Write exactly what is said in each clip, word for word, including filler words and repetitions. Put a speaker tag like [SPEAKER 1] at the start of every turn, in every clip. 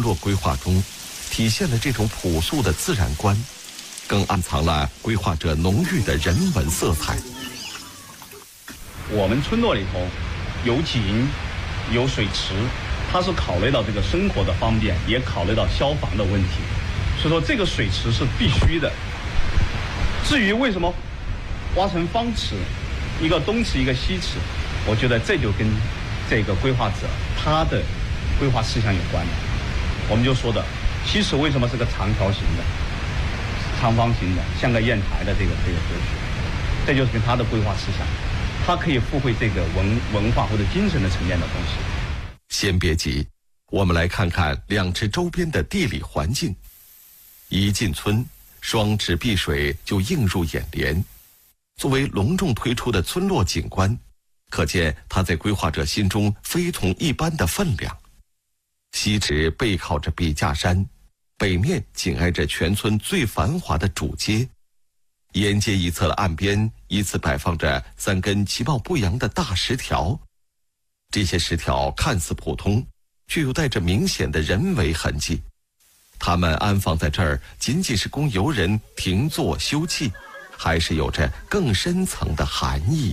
[SPEAKER 1] 落规划中，体现了这种朴素的自然观，更暗藏了规划者浓郁的人文色彩。
[SPEAKER 2] 我们村落里头有井，有水池，它是考虑到这个生活的方便，也考虑到消防的问题，所以说这个水池是必须的。至于为什么挖成方池，一个东池一个西池，我觉得这就跟这个规划者他的规划思想有关了。我们就说的西池为什么是个长条形的、长方形的，像个砚台的这个这个格局，这就是跟他的规划思想，它可以附会这个文文化或者精神的层面的东西。
[SPEAKER 1] 先别急，我们来看看两池周边的地理环境。一进村，双池碧水就映入眼帘。作为隆重推出的村落景观，可见它在规划者心中非同一般的分量。西池背靠着笔架山，北面紧挨着全村最繁华的主街，沿街一侧的岸边依次摆放着三根其貌不扬的大石条，这些石条看似普通，却又带着明显的人为痕迹。它们安放在这儿，仅仅是供游人停坐休憩，还是有着更深层的含义。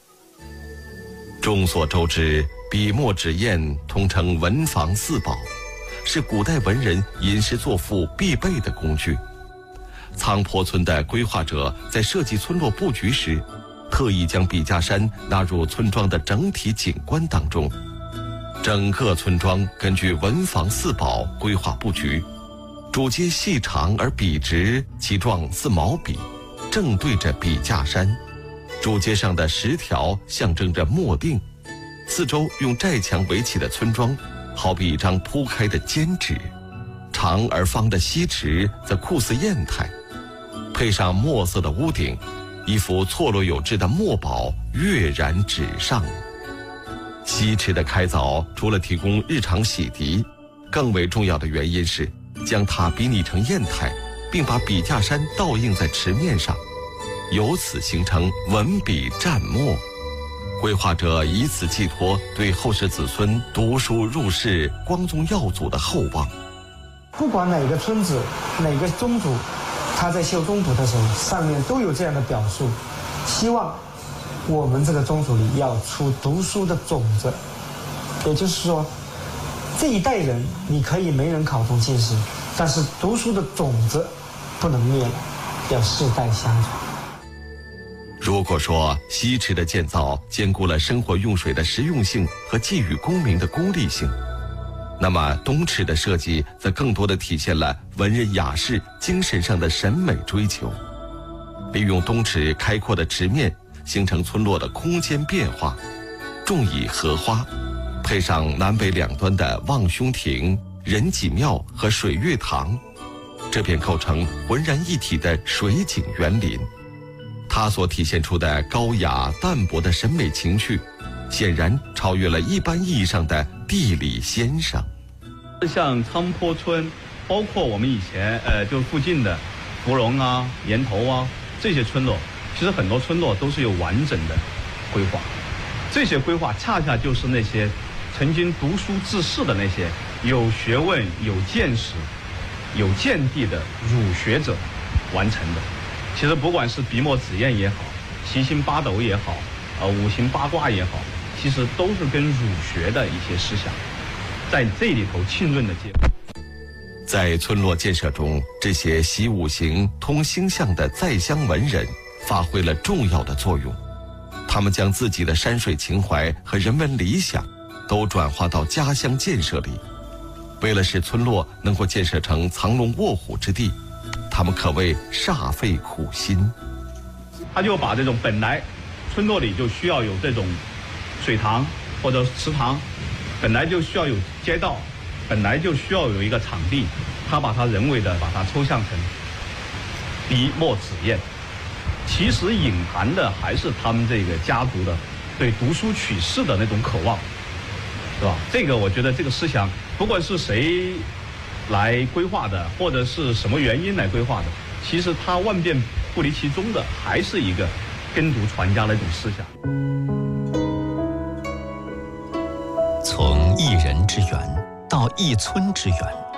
[SPEAKER 1] 众所周知，笔墨纸砚通称文房四宝，是古代文人吟诗作赋必备的工具。苍坡村的规划者在设计村落布局时，特意将笔架山纳入村庄的整体景观当中。整个村庄根据文房四宝规划布局，主街细长而笔直，其状似毛笔，正对着笔架山。主街上的石条象征着墨定，四周用寨墙围起的村庄好比一张铺开的笺纸，长而方的西池则酷似砚台，配上墨色的屋顶，一幅错落有致的墨宝跃然纸上。西池的开凿除了提供日常洗涤，更为重要的原因是将它比拟成砚台，并把笔架山倒映在池面上，由此形成文笔蘸墨。规划者以此寄托对后世子孙读书入仕、光宗耀祖的厚望。
[SPEAKER 3] 不管哪个村子、哪个宗族，他在修宗谱的时候，上面都有这样的表述，希望我们这个宗族里要出读书的种子。也就是说，这一代人你可以没人考中进士，但是读书的种子不能灭了，要世代相传。
[SPEAKER 1] 如果说西池的建造兼顾了生活用水的实用性和寄予功名的功利性，那么东池的设计则更多地体现了文人雅士精神上的审美追求。利用东池开阔的池面，形成村落的空间变化，种以荷花，配上南北两端的望兄亭、仁济庙和水月堂，这便构成浑然一体的水景园林。它所体现出的高雅淡泊的审美情趣，显然超越了一般意义上的地理先生。
[SPEAKER 2] 像苍坡村，包括我们以前呃就附近的芙蓉啊、岩头啊这些村落，其实很多村落都是有完整的规划。这些规划恰恰就是那些曾经读书治世的那些有学问、有见识、有见地的儒学者完成的。其实不管是笔墨纸砚也好，七星八斗也好，呃五行八卦也好，其实都是跟儒学的一些思想在这里头浸润的结合。
[SPEAKER 1] 在村落建设中，这些习五行、通星象的在乡文人发挥了重要的作用。他们将自己的山水情怀和人文理想都转化到家乡建设里。为了使村落能够建设成藏龙卧虎之地，他们可谓煞费苦心。
[SPEAKER 2] 他就把这种本来村落里就需要有这种水塘或者池塘，本来就需要有街道，本来就需要有一个场地，他把它人为的把它抽象成笔墨纸砚，其实隐含的还是他们这个家族的对读书取士的那种渴望，是吧？这个我觉得这个思想，不管是谁来规划的，或者是什么原因来规划的，其实它万变不离其宗的，还是一个耕读传家的一种思想。
[SPEAKER 4] 从一人之远到一村之远，